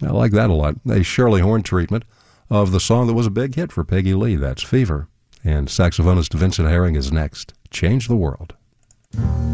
I like that a lot. A Shirley Horn treatment of the song that was a big hit for Peggy Lee. That's Fever. And saxophonist Vincent Herring is next. Change the World.